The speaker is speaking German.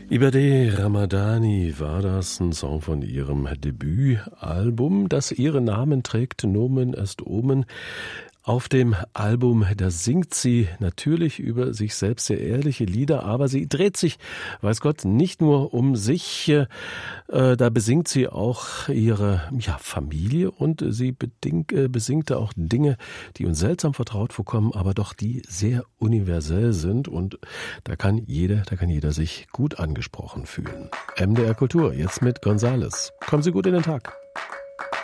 Ibade Ramadani war das, ein Song von ihrem Debütalbum, das ihren Namen trägt, Nomen est Omen. Auf dem Album, da singt sie natürlich über sich selbst sehr ehrliche Lieder, aber sie dreht sich, weiß Gott, nicht nur um sich. Da besingt sie auch ihre Familie und sie besingt auch Dinge, die uns seltsam vertraut vorkommen, aber doch die sehr universell sind. Und da kann jeder sich gut angesprochen fühlen. MDR Kultur, jetzt mit Gonzales. Kommen Sie gut in den Tag.